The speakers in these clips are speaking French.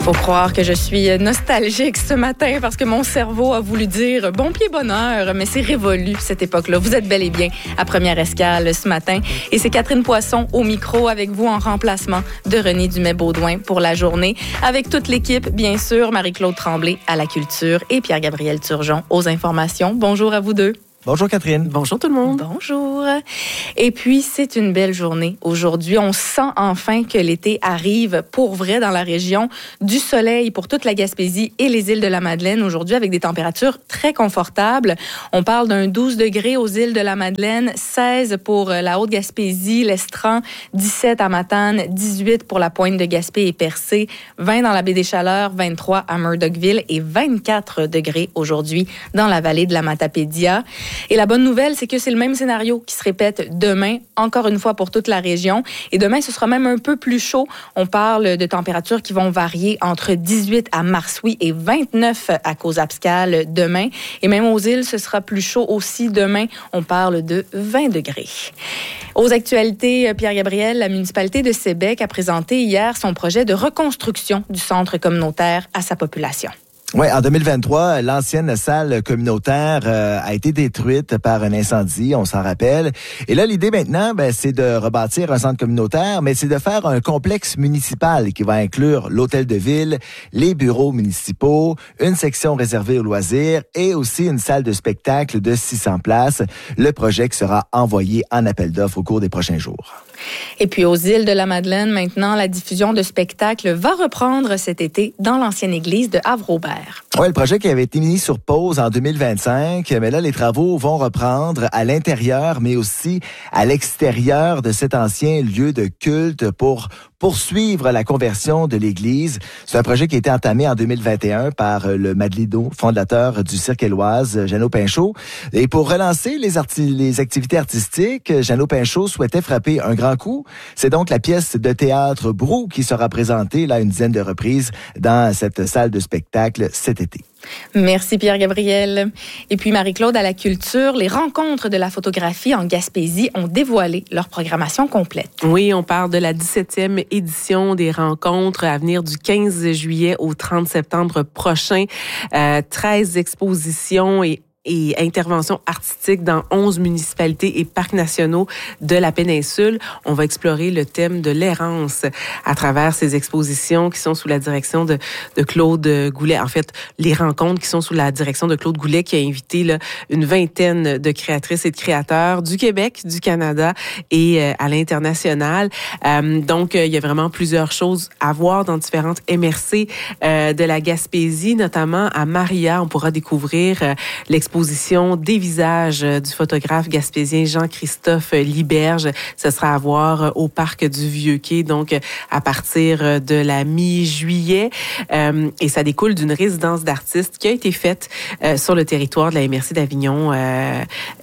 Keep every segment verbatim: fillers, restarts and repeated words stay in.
Faut croire que je suis nostalgique ce matin parce que mon cerveau a voulu dire bon pied, bonne heure, mais c'est révolu cette époque-là. Vous êtes bel et bien à Première Escale ce matin. Et c'est Catherine Poisson au micro avec vous en remplacement de René Dumais-Baudouin pour la journée. Avec toute l'équipe, bien sûr, Marie-Claude Tremblay à la culture et Pierre-Gabriel Turgeon aux informations. Bonjour à vous deux. Bonjour Catherine. Bonjour tout le monde. Bonjour. Et puis, c'est une belle journée aujourd'hui. On sent enfin que l'été arrive pour vrai dans la région. Du soleil pour toute la Gaspésie et les îles de la Madeleine aujourd'hui avec des températures très confortables. On parle d'un douze degrés aux îles de la Madeleine, seize pour la Haute-Gaspésie, l'Estran, dix-sept à Matane, dix-huit pour la Pointe de Gaspé et Percé, vingt dans la baie des Chaleurs, vingt-trois à Murdochville et vingt-quatre degrés aujourd'hui dans la vallée de la Matapédia. Et la bonne nouvelle, c'est que c'est le même scénario qui se répète demain, encore une fois pour toute la région. Et demain, ce sera même un peu plus chaud. On parle de températures qui vont varier entre dix-huit à Marsouis et vingt-neuf à Cozapscal demain. Et même aux îles, ce sera plus chaud aussi demain. On parle de vingt degrés. Aux actualités, Pierre-Gabriel, la municipalité de Sébec a présenté hier son projet de reconstruction du centre communautaire à sa population. Oui, en deux mille vingt-trois, l'ancienne salle communautaire euh, a été détruite par un incendie, on s'en rappelle. Et là, l'idée maintenant, ben, c'est de rebâtir un centre communautaire, mais c'est de faire un complexe municipal qui va inclure l'hôtel de ville, les bureaux municipaux, une section réservée aux loisirs et aussi une salle de spectacle de six cents places. Le projet qui sera envoyé en appel d'offres au cours des prochains jours. Et puis aux îles de la Madeleine, maintenant, la diffusion de spectacles va reprendre cet été dans l'ancienne église de Havre-Aubert. Oui, le projet qui avait été mis sur pause en deux mille vingt-cinq, mais là, les travaux vont reprendre à l'intérieur, mais aussi à l'extérieur de cet ancien lieu de culte pour poursuivre la conversion de l'église. C'est un projet qui a été entamé en deux mille vingt et un par le Madelido, fondateur du Cirque Éloise, Jeannot Pinchot. Et pour relancer les, arti- les activités artistiques, Jeannot Pinchot souhaitait frapper un grand coup. C'est donc la pièce de théâtre Brou qui sera présentée là une dizaine de reprises dans cette salle de spectacle cet été. Merci Pierre-Gabriel. Et puis Marie-Claude à la culture, les rencontres de la photographie en Gaspésie ont dévoilé leur programmation complète. Oui, on parle de la dix-septième édition des rencontres à venir du quinze juillet au trente septembre prochain. Euh, treize expositions et et interventions artistiques dans onze municipalités et parcs nationaux de la péninsule. On va explorer le thème de l'errance à travers ces expositions qui sont sous la direction de, de Claude Goulet. En fait, les rencontres qui sont sous la direction de Claude Goulet qui a invité là, une vingtaine de créatrices et de créateurs du Québec, du Canada et euh, à l'international. Euh, donc, euh, il y a vraiment plusieurs choses à voir dans différentes M R C euh, de la Gaspésie, notamment à Maria. On pourra découvrir euh, l'exposition des visages du photographe gaspésien Jean-Christophe Liberge. Ce sera à voir au parc du Vieux-Quai, donc à partir de la mi-juillet. Euh, et ça découle d'une résidence d'artistes qui a été faite euh, sur le territoire de la M R C d'Avignon euh,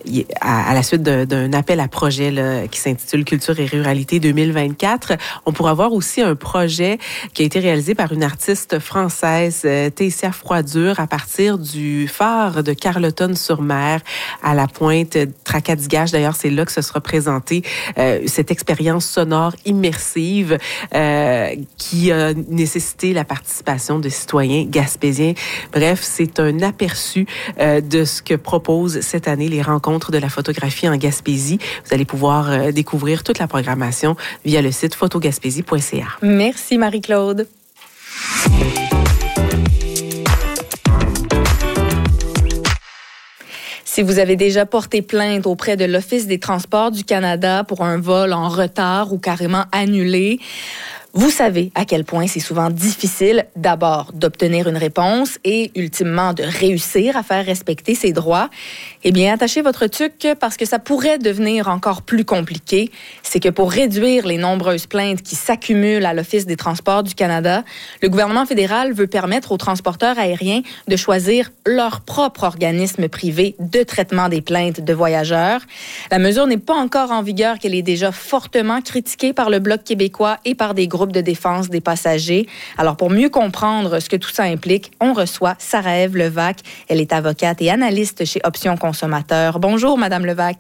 à, à la suite de, d'un appel à projet là, qui s'intitule Culture et ruralité deux mille vingt-quatre. On pourra voir aussi un projet qui a été réalisé par une artiste française, euh, Tessia Froidure, à partir du phare de Carleton sur mer à la pointe Tracadie-Gage. D'ailleurs, c'est là que se sera présentée euh, cette expérience sonore immersive euh, qui a nécessité la participation de citoyens gaspésiens. Bref, c'est un aperçu euh, de ce que proposent cette année les rencontres de la photographie en Gaspésie. Vous allez pouvoir euh, découvrir toute la programmation via le site photogaspésie point c a. Merci Marie-Claude. Si vous avez déjà porté plainte auprès de l'Office des transports du Canada pour un vol en retard ou carrément annulé, vous savez à quel point c'est souvent difficile, d'abord, d'obtenir une réponse et, ultimement, de réussir à faire respecter ses droits. Eh bien, attachez votre tuque parce que ça pourrait devenir encore plus compliqué. C'est que pour réduire les nombreuses plaintes qui s'accumulent à l'Office des transports du Canada, le gouvernement fédéral veut permettre aux transporteurs aériens de choisir leur propre organisme privé de traitement des plaintes de voyageurs. La mesure n'est pas encore en vigueur, qu'elle est déjà fortement critiquée par le Bloc québécois et par des groupes de défense des passagers. Alors, pour mieux comprendre ce que tout ça implique, on reçoit Sarah-Ève Levac. Elle est avocate et analyste chez Options Consommateurs. Bonjour, Madame Levac.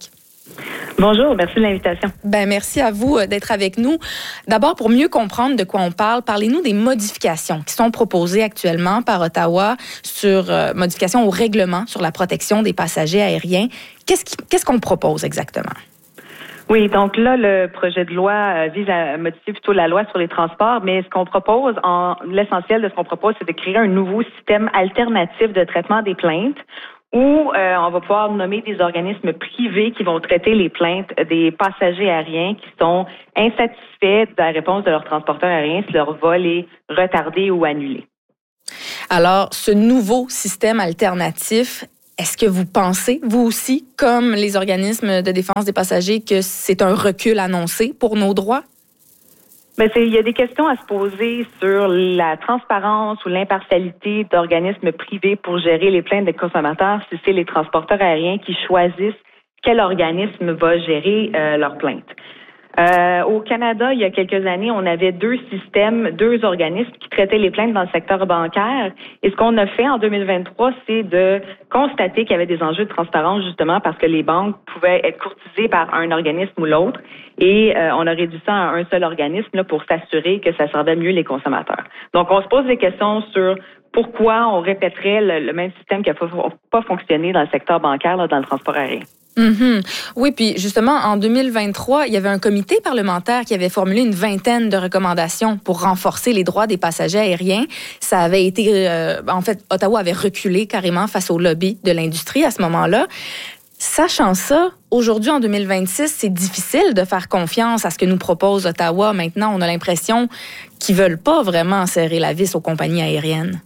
Bonjour, merci de l'invitation. Ben merci à vous d'être avec nous. D'abord, pour mieux comprendre de quoi on parle, parlez-nous des modifications qui sont proposées actuellement par Ottawa sur euh, modifications au règlement sur la protection des passagers aériens. Qu'est-ce, qui, qu'est-ce qu'on propose exactement? Oui, donc là, le projet de loi vise à modifier plutôt la loi sur les transports, mais ce qu'on propose, en l'essentiel de ce qu'on propose, c'est de créer un nouveau système alternatif de traitement des plaintes où euh, on va pouvoir nommer des organismes privés qui vont traiter les plaintes des passagers aériens qui sont insatisfaits de la réponse de leur transporteur aérien si leur vol est retardé ou annulé. Alors, ce nouveau système alternatif, est-ce que vous pensez, vous aussi, comme les organismes de défense des passagers, que c'est un recul annoncé pour nos droits? Mais c'est, il y a des questions à se poser sur la transparence ou l'impartialité d'organismes privés pour gérer les plaintes des consommateurs si c'est les transporteurs aériens qui choisissent quel organisme va gérer euh, leurs plaintes. Euh, au Canada, il y a quelques années, on avait deux systèmes, deux organismes qui traitaient les plaintes dans le secteur bancaire. Et ce qu'on a fait en deux mille vingt-trois, c'est de constater qu'il y avait des enjeux de transparence, justement, parce que les banques pouvaient être courtisées par un organisme ou l'autre. Et euh, on a réduit ça à un seul organisme là, pour s'assurer que ça servait mieux les consommateurs. Donc, on se pose des questions sur pourquoi on répéterait le, le même système qui n'a pas, pas fonctionné dans le secteur bancaire, là, dans le transport aérien. Mm-hmm. Oui, puis justement, en deux mille vingt-trois, il y avait un comité parlementaire qui avait formulé une vingtaine de recommandations pour renforcer les droits des passagers aériens. Ça avait été, euh, en fait, Ottawa avait reculé carrément face au lobby de l'industrie à ce moment-là. Sachant ça, aujourd'hui, en deux mille vingt-six, c'est difficile de faire confiance à ce que nous propose Ottawa. Maintenant, on a l'impression qu'ils veulent pas vraiment serrer la vis aux compagnies aériennes.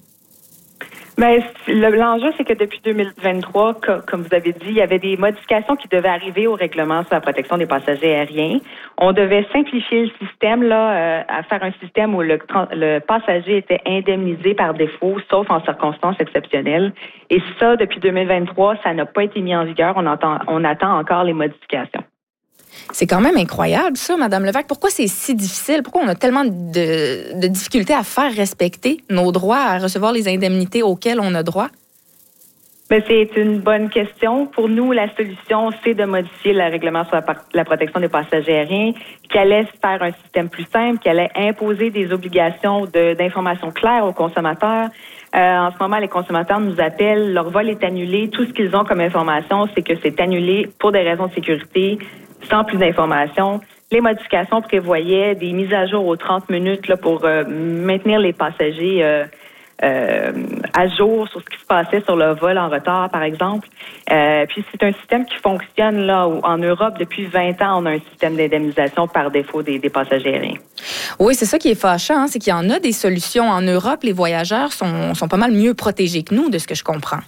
Ben, l'enjeu, c'est que depuis deux mille vingt-trois, comme vous avez dit, il y avait des modifications qui devaient arriver au règlement sur la protection des passagers aériens. On devait simplifier le système, là, euh, à faire un système où le, le passager était indemnisé par défaut, sauf en circonstances exceptionnelles. Et ça, depuis deux mille vingt-trois, ça n'a pas été mis en vigueur. On, entend, on attend encore les modifications. C'est quand même incroyable, ça, Madame Levac. Pourquoi c'est si difficile? Pourquoi on a tellement de, de difficultés à faire respecter nos droits, à recevoir les indemnités auxquelles on a droit? Mais c'est une bonne question. Pour nous, la solution, c'est de modifier le règlement sur la, la protection des passagers aériens, qui allait faire un système plus simple, qui allait imposer des obligations de, d'information claires aux consommateurs. Euh, en ce moment, les consommateurs nous appellent, leur vol est annulé. Tout ce qu'ils ont comme information, c'est que c'est annulé pour des raisons de sécurité, sans plus d'informations. Les modifications prévoyaient des mises à jour aux trente minutes là, pour euh, maintenir les passagers euh, euh, à jour sur ce qui se passait sur le vol en retard, par exemple. Euh, puis c'est un système qui fonctionne là où, en Europe depuis vingt ans. On a un système d'indemnisation par défaut des, des passagers aériens. Oui, c'est ça qui est fâchant, hein, c'est qu'il y en a des solutions en Europe. Les voyageurs sont, sont pas mal mieux protégés que nous, de ce que je comprends.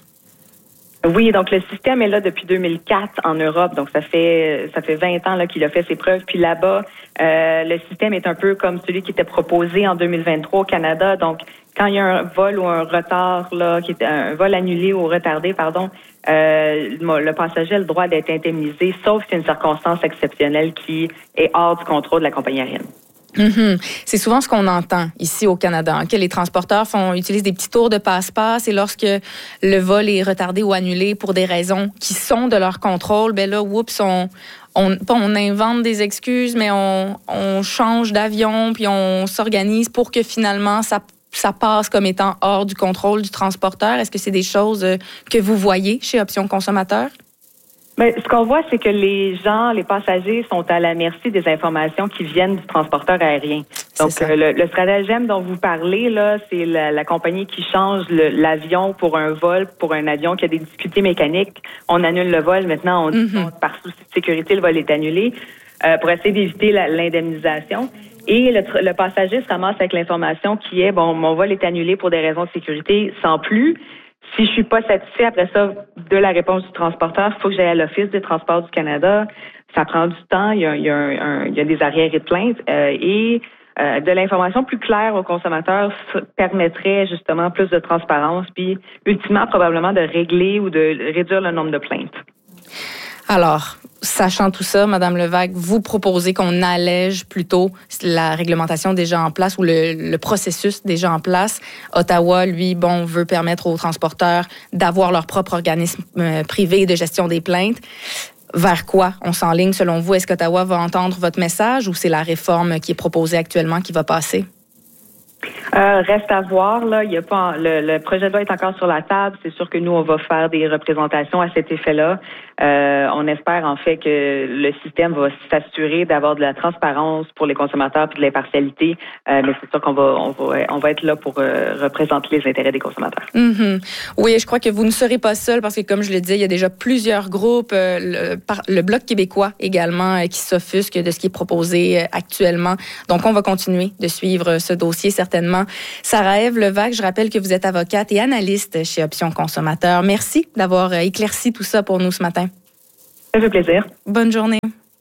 Oui, donc le système est là depuis deux mille quatre en Europe, donc ça fait ça fait vingt ans là qu'il a fait ses preuves. Puis là-bas, euh, le système est un peu comme celui qui était proposé en deux mille vingt-trois au Canada. Donc, quand il y a un vol ou un retard là, qui est un vol annulé ou retardé, pardon, euh, le passager a le droit d'être indemnisé, sauf si c'est une circonstance exceptionnelle qui est hors du contrôle de la compagnie aérienne. Mm-hmm. C'est souvent ce qu'on entend ici au Canada, hein, que les transporteurs font utilisent des petits tours de passe-passe et lorsque le vol est retardé ou annulé pour des raisons qui sont de leur contrôle, ben là, oups, on, on, pas on invente des excuses, mais on, on change d'avion puis on s'organise pour que finalement ça, ça passe comme étant hors du contrôle du transporteur. Est-ce que c'est des choses que vous voyez chez Options Consommateurs? Mais ce qu'on voit, c'est que les gens, les passagers sont à la merci des informations qui viennent du transporteur aérien. Donc, euh, le, le stratagème dont vous parlez, là, c'est la, la compagnie qui change le, l'avion pour un vol, pour un avion qui a des difficultés mécaniques. On annule le vol. Maintenant, on, mm-hmm. on, par souci de sécurité, le vol est annulé euh, pour essayer d'éviter la, l'indemnisation. Et le, le passager se ramasse avec l'information qui est, bon, mon vol est annulé pour des raisons de sécurité, sans plus. Si je suis pas satisfait après ça de la réponse du transporteur, il faut que j'aille à l'Office des transports du Canada. Ça prend du temps, il y a, il y a, un, un, il y a des arriérés de plainte euh, et euh, de l'information plus claire aux consommateurs permettrait justement plus de transparence, puis ultimement probablement de régler ou de réduire le nombre de plaintes. Alors, sachant tout ça, Madame Levac, vous proposez qu'on allège plutôt la réglementation déjà en place ou le, le processus déjà en place. Ottawa, lui, bon, veut permettre aux transporteurs d'avoir leur propre organisme euh, privé de gestion des plaintes. vers quoi on s'enligne selon vous? Est-ce qu'Ottawa va entendre votre message ou c'est la réforme qui est proposée actuellement qui va passer? Euh, reste à voir, là. Il y a pas, le, le projet de loi est encore sur la table. C'est sûr que nous, on va faire des représentations à cet effet-là. Euh, on espère, en fait, que le système va s'assurer d'avoir de la transparence pour les consommateurs puis de l'impartialité. Euh, mais c'est sûr qu'on va, on va, on va être là pour euh, représenter les intérêts des consommateurs. Mm-hmm. Oui, je crois que vous ne serez pas seul parce que, comme je le disais, il y a déjà plusieurs groupes, euh, le, par, le Bloc québécois également, euh, qui s'offusquent de ce qui est proposé euh, actuellement. Donc, on va continuer de suivre ce dossier, certainement. Sarah-Ève Levac, je rappelle que vous êtes avocate et analyste chez Options Consommateurs. Merci d'avoir éclairci tout ça pour nous ce matin. Ça fait plaisir. Bonne journée.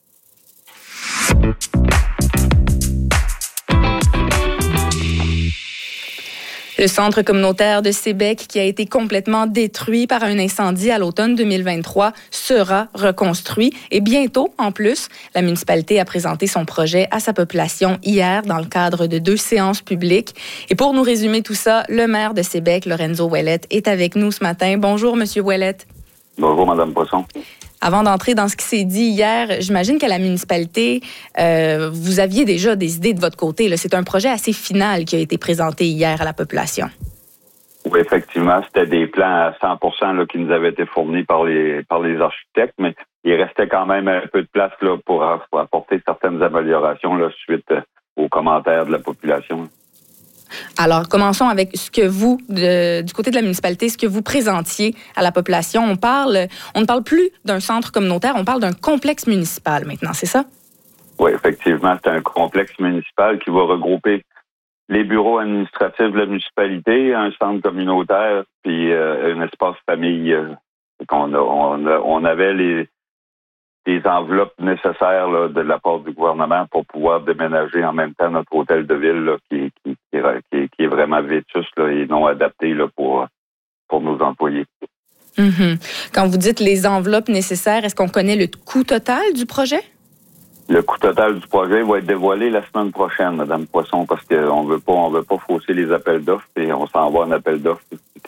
Le centre communautaire de Sébec, qui a été complètement détruit par un incendie à l'automne deux mille vingt-trois, sera reconstruit. Et bientôt, en plus, la municipalité a présenté son projet à sa population hier dans le cadre de deux séances publiques. Et pour nous résumer tout ça, le maire de Sébec, Lorenzo Ouellette, est avec nous ce matin. Bonjour, Monsieur Ouellette. Bonjour, Madame Poisson. Avant d'entrer dans ce qui s'est dit hier, j'imagine qu'à la municipalité, euh, vous aviez déjà des idées de votre côté. Là. C'est un projet assez final qui a été présenté hier à la population. Oui, effectivement, c'était des plans à cent pour cent là, qui nous avaient été fournis par les par les architectes, mais il restait quand même un peu de place là, pour, pour apporter certaines améliorations là, suite aux commentaires de la population. Alors, commençons avec ce que vous, de, du côté de la municipalité, ce que vous présentiez à la population. On parle, on ne parle plus d'un centre communautaire, on parle d'un complexe municipal maintenant, c'est ça? Oui, effectivement, c'est un complexe municipal qui va regrouper les bureaux administratifs de la municipalité, un centre communautaire, puis euh, un espace famille. Euh, qu'on a, on, a, on avait les des enveloppes nécessaires là, de la part du gouvernement pour pouvoir déménager en même temps notre hôtel de ville là, qui, qui, qui, qui, qui est vraiment vétuste là, et non adapté là, pour, pour nos employés. Mm-hmm. Quand vous dites les enveloppes nécessaires, est-ce qu'on connaît le coût total du projet? Le coût total du projet va être dévoilé la semaine prochaine, Madame Poisson, parce qu'on veut pas, on veut pas fausser les appels d'offres et on s'en va en appel d'offres.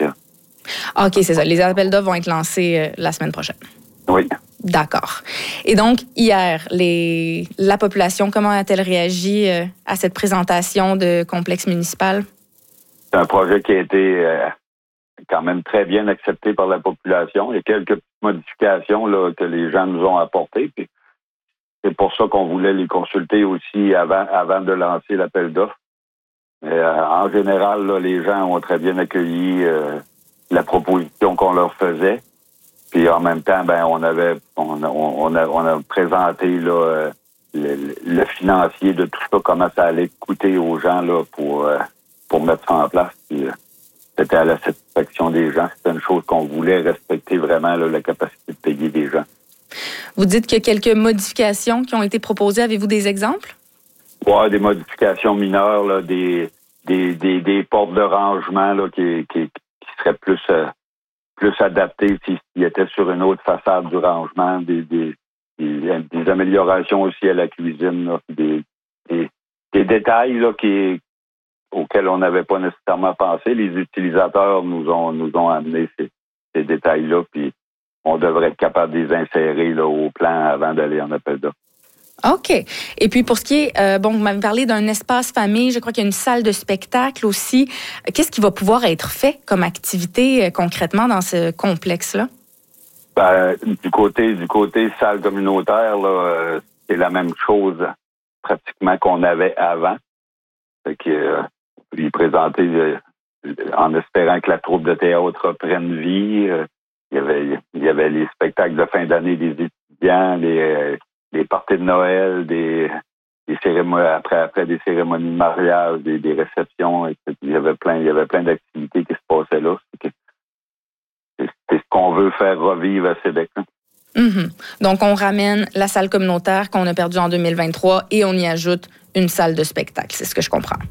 OK, c'est ça. Les appels d'offres vont être lancés euh, la semaine prochaine. Oui. D'accord. Et donc, hier, les, la population, comment a-t-elle réagi euh, à cette présentation de complexe municipal? C'est un projet qui a été euh, quand même très bien accepté par la population. Il y a quelques modifications là, que les gens nous ont apportées. Puis c'est pour ça qu'on voulait les consulter aussi avant, avant de lancer l'appel d'offres. Euh, en général, là, les gens ont très bien accueilli euh, la proposition qu'on leur faisait. Puis en même temps, ben on avait on a, on a, on a présenté là le, le financier de tout ça, comment ça allait coûter aux gens là pour pour mettre ça en place. Puis, c'était à la satisfaction des gens. C'était une chose qu'on voulait respecter vraiment là, la capacité de payer des gens. Vous dites qu'il y a quelques modifications qui ont été proposées. Avez-vous des exemples? Ouais, des modifications mineures, là, des des des, des portes de rangement là qui qui, qui seraient plus euh, plus adapté s'il était sur une autre façade du rangement, des, des, des, des améliorations aussi à la cuisine, là, des, des, des détails là, qui, auxquels on n'avait pas nécessairement pensé. Les utilisateurs nous ont nous ont amené ces, ces détails-là, puis on devrait être capable de les insérer là, au plan avant d'aller en appel d'offres. OK. Et puis, pour ce qui est, euh, bon, vous m'avez parlé d'un espace famille. Je crois qu'il y a une salle de spectacle aussi. Qu'est-ce qui va pouvoir être fait comme activité euh, concrètement dans ce complexe-là? Ben, du côté du côté salle communautaire, là, euh, c'est la même chose pratiquement qu'on avait avant. Fait que, euh, lui présenter euh, en espérant que la troupe de théâtre prenne vie. Euh, il y avait il y avait les spectacles de fin d'année des étudiants, les euh, des parties de Noël, des, des cérémonies après après des cérémonies de mariage, des, des réceptions, et cetera. Il y avait plein, il y avait plein d'activités qui se passaient là. C'est, que, c'est, c'est ce qu'on veut faire revivre à Sébec. Hein. Mm-hmm. Donc on ramène la salle communautaire qu'on a perdue en deux mille vingt-trois et on y ajoute une salle de spectacle. C'est ce que je comprends.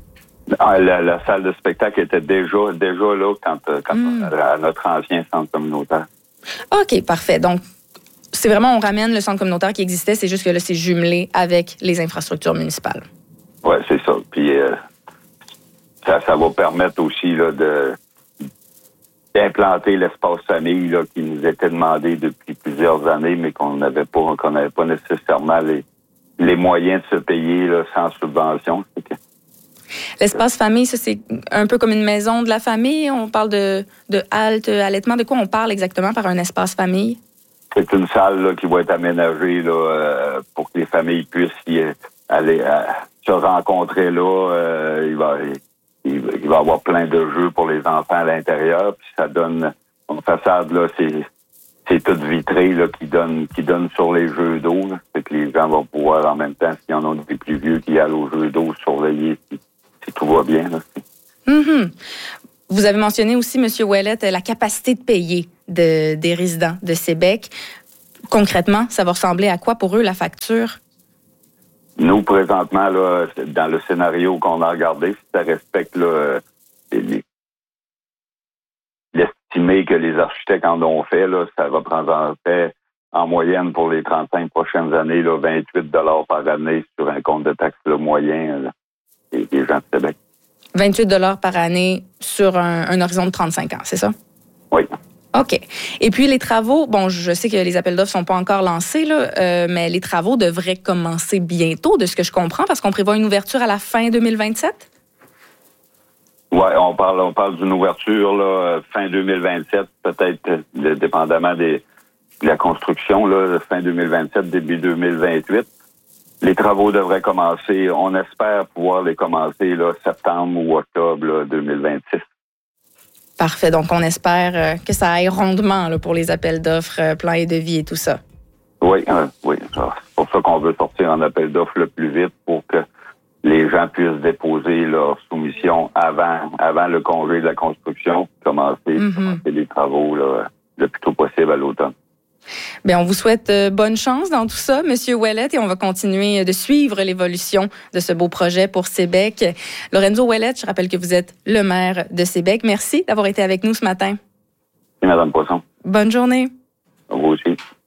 La, la salle de spectacle était déjà déjà là quand, quand mm. on, à notre ancien centre communautaire. OK, parfait. Donc c'est vraiment, on ramène le centre communautaire qui existait, c'est juste que là, c'est jumelé avec les infrastructures municipales. Oui, c'est ça. Puis euh, ça, ça va permettre aussi là, de, d'implanter l'espace famille là, qui nous était demandé depuis plusieurs années, mais qu'on n'avait pas, qu'on n'avait pas nécessairement les, les moyens de se payer là, sans subvention. Que... L'espace famille, ça, c'est un peu comme une maison de la famille. On parle de, de halte, allaitement. De quoi on parle exactement par un espace famille? C'est une salle là, qui va être aménagée là, euh, pour que les familles puissent y aller euh, se rencontrer là. Euh, il va il, il va y avoir plein de jeux pour les enfants à l'intérieur. Puis ça donne une façade là, c'est c'est toute vitrée là qui donne qui donne sur les jeux d'eau. Là. Fait que les gens vont pouvoir en même temps, s'il y en a des plus vieux qui allent aux jeux d'eau, surveiller si, si tout va bien. Là. Mm-hmm. Vous avez mentionné aussi, M. Ouellette, la capacité de payer de, des résidents de Sébec. Concrètement, ça va ressembler à quoi pour eux, la facture? Nous, présentement, là, dans le scénario qu'on a regardé, si ça respecte là, les, l'estimé que les architectes en ont fait, là, ça représenterait en moyenne pour les trente-cinq prochaines années là, vingt-huit dollars par année sur un compte de taxes là, moyen là, des, des gens de Québec. vingt-huit dollars par année sur un, un horizon de trente-cinq ans, c'est ça? Oui. OK. Et puis les travaux, bon, je sais que les appels d'offres sont pas encore lancés, là, euh, mais les travaux devraient commencer bientôt, de ce que je comprends, parce qu'on prévoit une ouverture à la fin deux mille vingt-sept? Oui, on parle, on parle d'une ouverture là, fin deux mille vingt-sept, peut-être euh, dépendamment des, de la construction, là, fin deux mille vingt-sept, début deux mille vingt-huit. Les travaux devraient commencer, on espère pouvoir les commencer là, septembre ou octobre là, deux mille vingt-six. Parfait. Donc, on espère euh, que ça aille rondement là, pour les appels d'offres, euh, plans et devis et tout ça. Oui, euh, oui. C'est pour ça qu'on veut sortir un appel d'offres le plus vite pour que les gens puissent déposer leur soumission avant, avant le congé de la construction, commencer, mm-hmm. commencer les travaux là, le plus tôt possible à l'automne. Bien, on vous souhaite euh, bonne chance dans tout ça, M. Ouellette, et on va continuer de suivre l'évolution de ce beau projet pour Sébec. Lorenzo Ouellette, je rappelle que vous êtes le maire de Sébec. Merci d'avoir été avec nous ce matin. Merci, Mme Poisson. Bonne journée. Vous aussi.